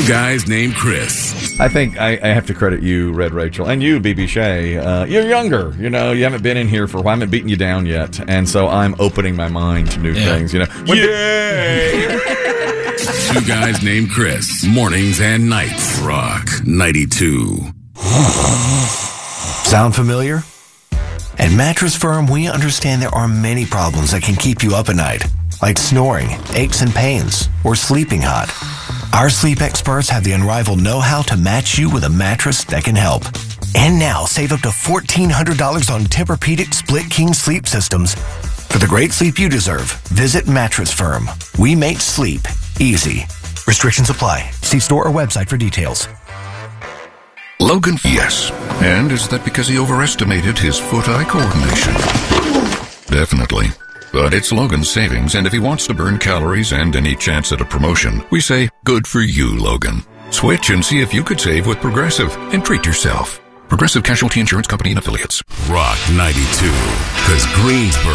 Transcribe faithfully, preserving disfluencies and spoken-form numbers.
Two guys named Chris. I think I, I have to credit you, Red Rachel, and you, B B Shay. Uh, you're younger, you know. You haven't been in here for a while. I haven't beaten you down yet, and so I'm opening my mind to new Yeah. things. You know. When Yay! Two guys named Chris. Mornings and nights. Rock ninety-two. Sound familiar? At Mattress Firm, we understand there are many problems that can keep you up at night, like snoring, aches and pains, or sleeping hot. Our sleep experts have the unrivaled know-how to match you with a mattress that can help. And now, save up to fourteen hundred dollars on Tempur-Pedic Split King sleep systems. For the great sleep you deserve, visit Mattress Firm. We make sleep easy. Restrictions apply. See store or website for details. Logan, yes. And is that because he overestimated his foot-eye coordination? Definitely. But it's Logan's savings, and if he wants to burn calories and any chance at a promotion, we say, good for you, Logan. Switch and see if you could save with Progressive and treat yourself. Progressive Casualty Insurance Company and Affiliates. Rock ninety-two. Because Greensboro